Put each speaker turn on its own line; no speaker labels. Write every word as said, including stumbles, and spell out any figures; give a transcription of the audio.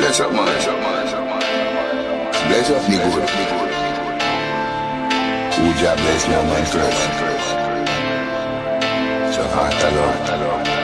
Bless up, man. Bless up, man. Bless up, me good. Who job bless no man first. So heart alone.